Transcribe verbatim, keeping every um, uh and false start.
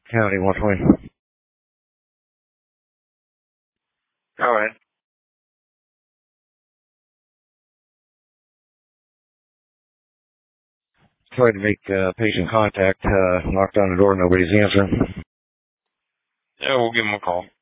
County one twenty. All right. Tried to make uh, patient contact. Uh, knocked on the door. Nobody's answering. Yeah, we'll give him a call.